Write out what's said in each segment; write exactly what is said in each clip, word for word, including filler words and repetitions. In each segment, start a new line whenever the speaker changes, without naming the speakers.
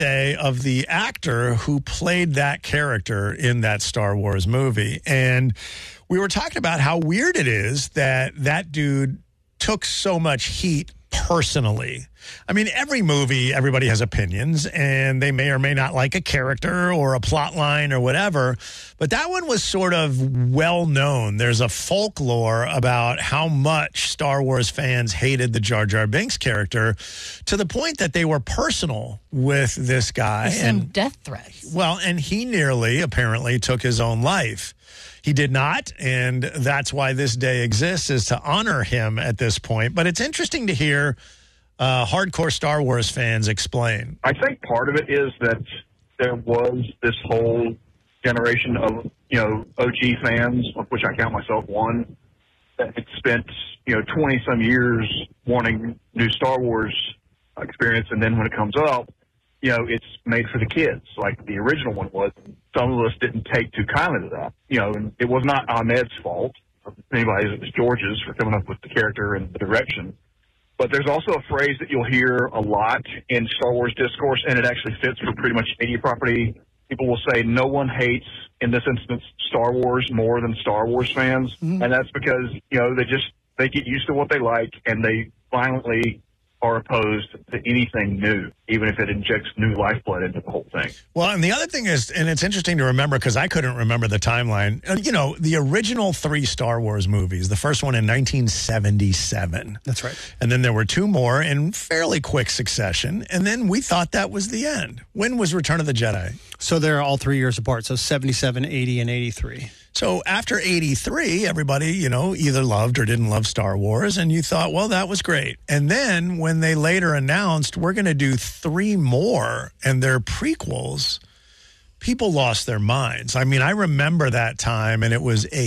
Day of the actor who played that character in that Star Wars movie. And we were talking about how weird it is that that dude took so much heat personally. I mean, every movie, everybody has opinions, and they may or may not like a character or a plot line or whatever. But that one was sort of well known. There's a folklore about how much Star Wars fans hated the Jar Jar Binks character to the point that they were personal with this guy.
There's
and
some death threats.
Well, and he nearly, apparently, took his own life. He did not, and that's why this day exists, is to honor him at this point. But it's interesting to hear uh, hardcore Star Wars fans explain.
I think part of it is that there was this whole generation of, you know, O G fans, of which I count myself one, that had spent, you know, twenty-some years wanting new Star Wars experience, and then when it comes up, you know, it's made for the kids, like the original one was. Some of us didn't take too kindly to that. You know, and it was not Ahmed's fault, or anybody's, it was George's for coming up with the character and the direction. But there's also a phrase that you'll hear a lot in Star Wars discourse, and it actually fits for pretty much any property. People will say no one hates, in this instance, Star Wars more than Star Wars fans. Mm-hmm. And that's because, you know, they just, they get used to what they like, and they violently are opposed to anything new, even if it injects new lifeblood into the whole thing.
Well, and the other thing is, and it's interesting to remember because I couldn't remember the timeline, you know, the original three Star Wars movies, the first one in nineteen seventy-seven.
That's right.
And then there were two more in fairly quick succession, and then we thought that was the end. When was Return of the Jedi?
So they're all three years apart, so seventy-seven, eighty, and eighty-three.
So after eighty-three, everybody, you know, either loved or didn't love Star Wars, and you thought, well, that was great. And then when they later announced we're going to do three more and they're prequels, people lost their minds. I mean, I remember that time, and it was a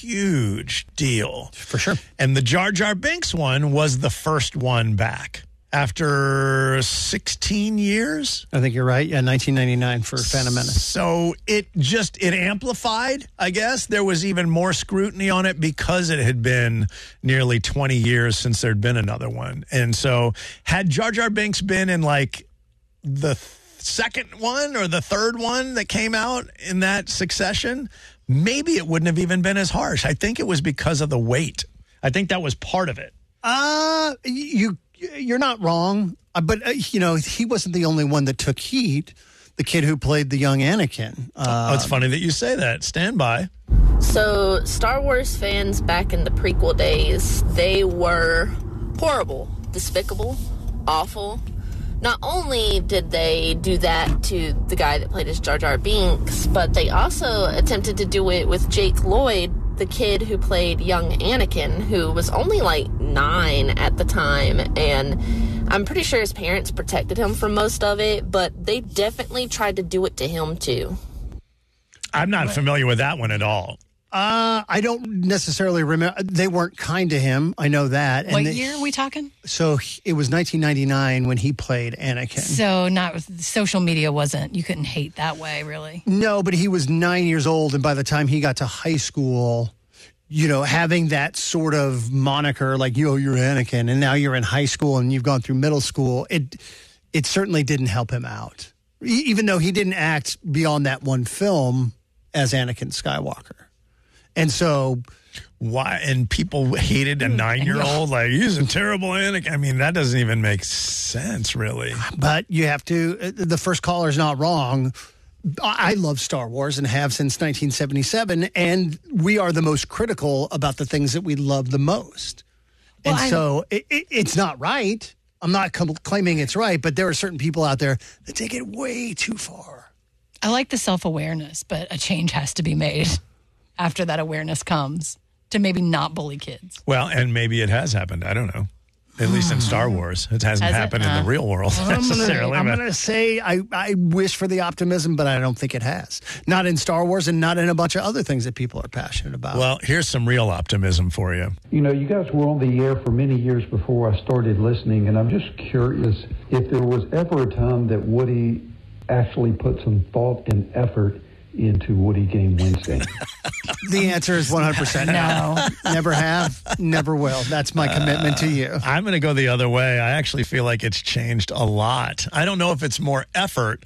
huge deal.
For sure.
And the Jar Jar Binks one was the first one back. After sixteen years?
I think you're right. Yeah, nineteen ninety-nine for Phantom Menace.
So it just, it amplified, I guess. There was even more scrutiny on it because it had been nearly twenty years since there'd been another one. And so had Jar Jar Binks been in like the second one or the third one that came out in that succession, maybe it wouldn't have even been as harsh. I think it was because of the weight. I think that was part of it.
Uh, you... You're not wrong, but, uh, you know, he wasn't the only one that took heat. The kid who played the young Anakin. Uh,
oh, it's funny that you say that. Stand by.
So, Star Wars fans back in the prequel days, they were horrible, despicable, awful. Not only did they do that to the guy that played as Jar Jar Binks, but they also attempted to do it with Jake Lloyd, the kid who played young Anakin, who was only like nine at the time, and I'm pretty sure his parents protected him from most of it, but they definitely tried to do it to him too.
I'm not familiar with that one at all.
Uh, I don't necessarily remember. They weren't kind to him. I know that. And
what
they,
year are we talking?
So he, it was nineteen ninety-nine when he played Anakin.
So not social media wasn't, you couldn't hate that way, really.
No, but he was nine years old, and by the time he got to high school, you know, having that sort of moniker, like, yo, you're Anakin, and now you're in high school and you've gone through middle school, it it certainly didn't help him out. E- even though he didn't act beyond that one film as Anakin Skywalker. And so,
why? And people hated a nine-year-old like he's a terrible Anakin. I mean, that doesn't even make sense, really.
But you have to. The first caller's not wrong. I love Star Wars and have since nineteen seventy-seven, and we are the most critical about the things that we love the most.
Well,
and
I,
so, it, it, it's not right. I'm not com- claiming it's right, but there are certain people out there that take it way too far.
I like the self-awareness, but a change has to be made after that awareness comes to maybe not bully kids.
Well, and maybe it has happened. I don't know. At least in Star Wars. It hasn't
Has
happened
it? Uh,
in the real world necessarily.
I'm going to say I, I wish for the optimism, but I don't think it has. Not in Star Wars and not in a bunch of other things that people are passionate about.
Well, here's some real optimism for you.
You know, you guys were on the air for many years before I started listening, and I'm just curious if there was ever a time that Woody actually put some thought and effort into Woody Game Wednesday?
The answer is one hundred percent
No.
Never have, never will. That's my commitment to you.
I'm going to go the other way. I actually feel like it's changed a lot. I don't know if it's more effort